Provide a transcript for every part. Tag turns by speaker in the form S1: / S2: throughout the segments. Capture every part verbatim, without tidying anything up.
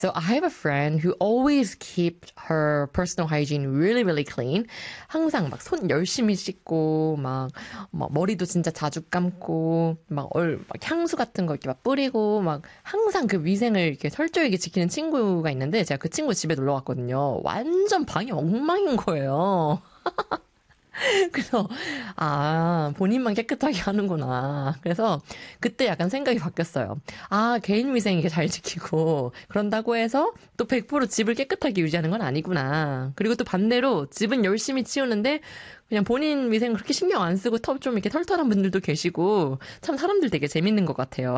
S1: So I have a friend who always keeps her personal hygiene really, really clean. 항상 막 손 열심히 씻고, 막, 막 머리도 진짜 자주 감고, 막, 얼, 막 향수 같은 거 이렇게 막 뿌리고, 막 항상 그 위생을 이렇게 철저하게 지키는 친구가 있는데 제가 그 친구 집에 놀러 갔거든요. 완전 방이 엉망인 거예요. 그래서 아 본인만 깨끗하게 하는구나. 그래서 그때 약간 생각이 바뀌었어요. 아 개인 위생 이게 잘 지키고 그런다고 해서 또 백 퍼센트 집을 깨끗하게 유지하는 건 아니구나. 그리고 또 반대로 집은 열심히 치우는데 그냥 본인 위생 그렇게 신경 안 쓰고 턱 좀 이렇게 털털한 분들도 계시고 참 사람들 되게 재밌는 것 같아요.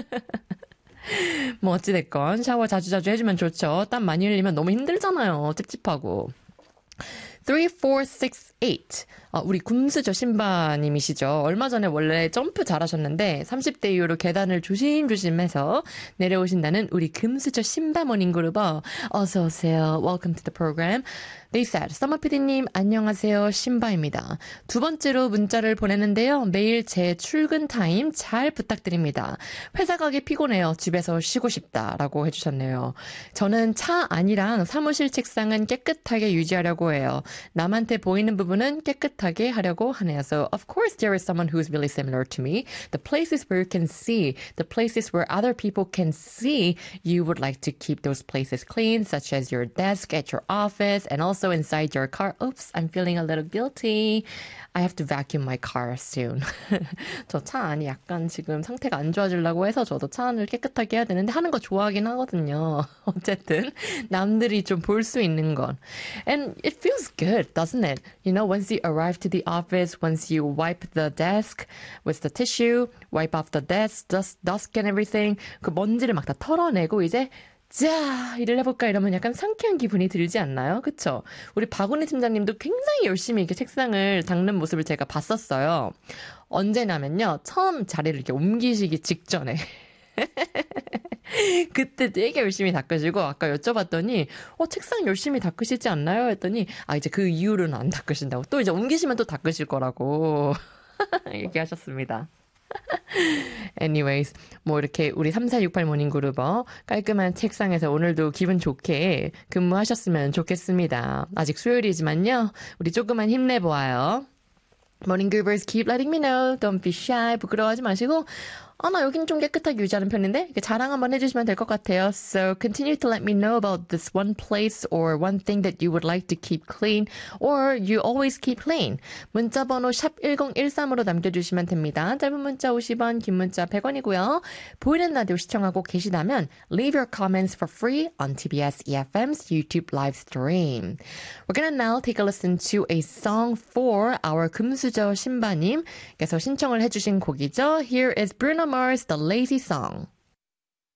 S1: 뭐 어찌됐건 샤워 자주자주 해주면 좋죠. 땀 많이 흘리면 너무 힘들잖아요. 찝찝하고. three four six eight. 어, 우리 굼스저 신바님이시죠. 얼마 전에 원래 점프 잘하셨는데 삼십 대 이후로 계단을 조심조심해서 내려오신다는 우리 금수저 신바 모닝그룹어. 어서 오세요. Welcome to the program. They said, 서머피디님 안녕하세요. 신바입니다. 두 번째로 문자를 보내는데요. 매일 제 출근 타임 잘 부탁드립니다. 회사 가기 피곤해요. 집에서 쉬고 싶다라고 해주셨네요. 저는 차 안이랑 사무실 책상은 깨끗하게 유지하려고 해요. 남한테 보이는 부분은 깨끗하게 하려고 하네요. So of course there is someone who is really similar to me. The places where you can see, the places where other people can see, you would like to keep those places clean, such as your desk at your office and also inside your car. Oops, I'm feeling a little guilty. I have to vacuum my car soon. 저 차 안이 약간 지금 상태가 안 좋아지려고 해서 저도 차 안을 깨끗하게 해야 되는데 하는 거 좋아하긴 하거든요. 어쨌든 남들이 좀 볼 수 있는 건. And it feels good, doesn't it? You know, once you arrive to the office, once you wipe the desk with the tissue, wipe off the desk, dust, dust and everything, 그 먼지를 막 다 털어내고 이제 자, 일을 해볼까 이러면 약간 상쾌한 기분이 들지 않나요? 그쵸? 우리 박은희 팀장님도 굉장히 열심히 이렇게 책상을 닦는 모습을 제가 봤었어요. 언제냐면요. 처음 자리를 이렇게 옮기시기 직전에. 그때 되게 열심히 닦으시고 아까 여쭤봤더니 어 책상 열심히 닦으시지 않나요? 했더니 아 이제 그 이후로는 안 닦으신다고. 또 이제 옮기시면 또 닦으실 거라고 얘기하셨습니다. Anyways, 뭐 이렇게 우리 삼사육팔 모닝그룹어 깔끔한 책상에서 오늘도 기분 좋게 근무하셨으면 좋겠습니다. 아직 수요일이지만요. 우리 조금만 힘내보아요. 모닝그룹ers keep letting me know. Don't be shy. 부끄러워하지 마시고 아, 나 여긴 좀 깨끗하게 유지하는 편인데 이렇게 자랑 한번 해주시면 될 것 같아요. So continue to let me know about this one place or one thing that you would like to keep clean or you always keep clean. 문자 번호 샵 일공일삼으로 남겨주시면 됩니다. 짧은 문자 오십 원, 긴 문자 백 원이고요. 보이는 라디오 시청하고 계시다면 leave your comments for free on 티비에스 이에프엠's YouTube live stream. We're gonna now take a listen to a song for our 금수저 신바님께서 신청을 해주신 곡이죠. Here is Bruno Mars, The Lazy Song.